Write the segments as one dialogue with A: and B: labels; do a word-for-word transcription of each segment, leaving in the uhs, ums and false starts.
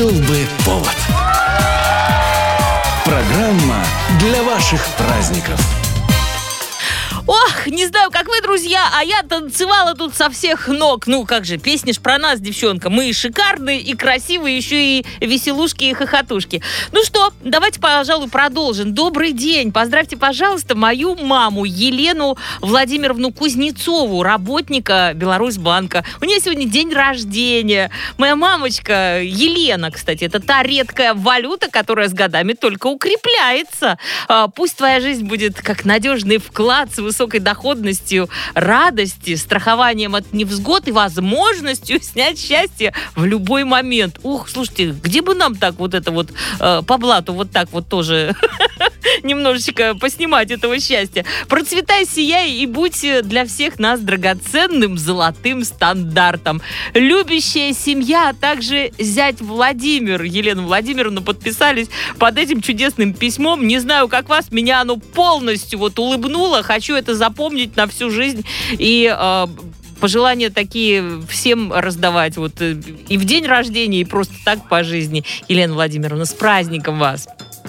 A: Был бы повод. Программа для ваших праздников.
B: Ох, не знаю, как вы, друзья, а я танцевала тут со всех ног. Ну, как же, песни ж про нас, девчонка. Мы и шикарные, и красивые, еще и веселушки, и хохотушки. Ну что, давайте, пожалуй, продолжим. Добрый день. Поздравьте, пожалуйста, мою маму Елену Владимировну Кузнецову, работника Беларусьбанка. У нее сегодня день рождения. Моя мамочка Елена, кстати, это та редкая валюта, которая с годами только укрепляется. Пусть твоя жизнь будет как надежный вклад с высокой доходностью, радостью, страхованием от невзгод и возможностью снять счастье в любой момент. Ух, слушайте, где бы нам так вот это вот э, по блату вот так вот тоже немножечко поснимать этого счастья. Процветай, сияй и будь для всех нас драгоценным золотым стандартом. Любящая семья, а также зять Владимир, Елена Владимировна подписались под этим чудесным письмом. Не знаю, как вас, меня оно полностью вот улыбнуло. Хочу это запомнить на всю жизнь и э, пожелания такие всем раздавать. Вот и в день рождения, и просто так по жизни. Елена Владимировна, с праздником вас!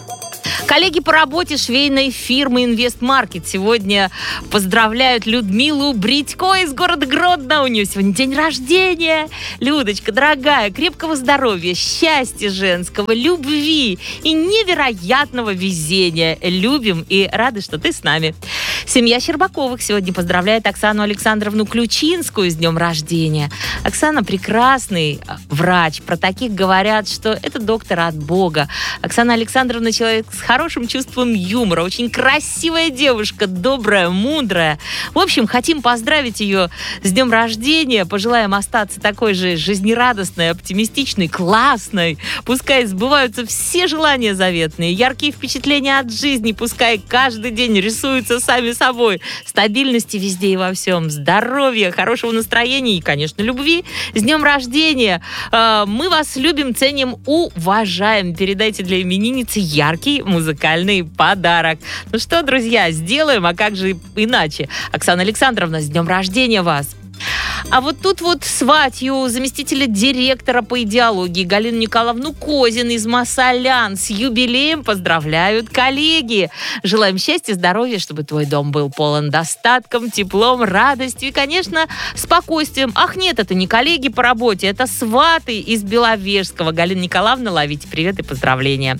B: Коллеги по работе швейной фирмы «Инвестмаркет» сегодня поздравляют Людмилу Бритько из города Гродно. У нее сегодня день рождения. Людочка, дорогая, крепкого здоровья, счастья женского, любви и невероятного везения. Любим и рады, что ты с нами. Семья Щербаковых сегодня поздравляет Оксану Александровну Ключинскую с днем рождения. Оксана прекрасный врач. Про таких говорят, что это доктор от Бога. Оксана Александровна человек с хорошим чувством юмора, очень красивая девушка, добрая, мудрая. В общем, хотим поздравить ее с днем рождения, пожелаем остаться такой же жизнерадостной, оптимистичной, классной. Пускай сбываются все желания заветные, яркие впечатления от жизни, пускай каждый день рисуются сами собой. Стабильности везде и во всем, здоровья, хорошего настроения и, конечно, любви. С днем рождения! Мы вас любим, ценим, уважаем. Передайте для именинницы яркий музыкальный подарок. Ну что, друзья, сделаем, а как же иначе? Оксана Александровна, с днем рождения вас! А вот тут вот сватью заместителя директора по идеологии Галину Николаевну Козин из Масалян с юбилеем поздравляют коллеги. Желаем счастья, здоровья, чтобы твой дом был полон достатком, теплом, радостью и, конечно, спокойствием. Ах, нет, это не коллеги по работе, это сваты из Беловежского. Галина Николаевна, ловите привет и поздравления.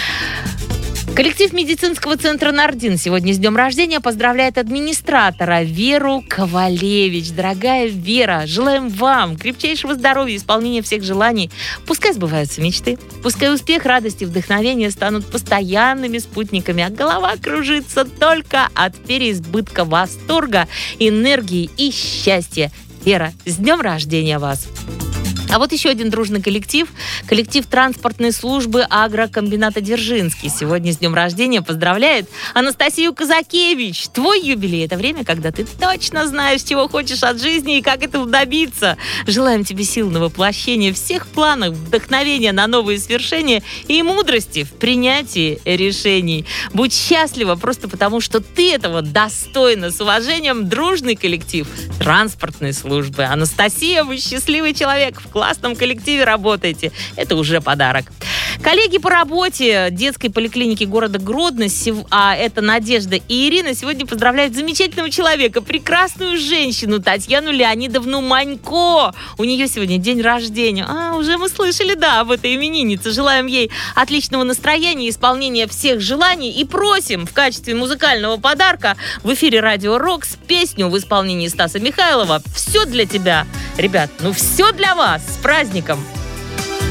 B: Коллектив медицинского центра «Нардин» сегодня с днем рождения поздравляет администратора Веру Ковалевич. Дорогая Вера, желаем вам крепчайшего здоровья, исполнения всех желаний. Пускай сбываются мечты, пускай успех, радость и вдохновение станут постоянными спутниками, а голова кружится только от переизбытка восторга, энергии и счастья. Вера, с днем рождения вас! А вот еще один дружный коллектив. Коллектив транспортной службы агрокомбината «Дзержинский» сегодня с днем рождения поздравляет Анастасию Казакевич. Твой юбилей – это время, когда ты точно знаешь, чего хочешь от жизни и как этого добиться. Желаем тебе сил на воплощение всех планов, вдохновения на новые свершения и мудрости в принятии решений. Будь счастлива просто потому, что ты этого достойна. С уважением, дружный коллектив транспортной службы. Анастасия, вы счастливый человек. В классном коллективе работаете. Это уже подарок. Коллеги по работе детской поликлиники города Гродно, а это Надежда и Ирина, сегодня поздравляют замечательного человека, прекрасную женщину Татьяну Леонидовну Манько. У нее сегодня день рождения. А, уже мы слышали, да, об этой имениннице. Желаем ей отличного настроения, исполнения всех желаний и просим в качестве музыкального подарка в эфире Радио Рокс песню в исполнении Стаса Михайлова «Все для тебя». Ребят, ну все для вас. С праздником!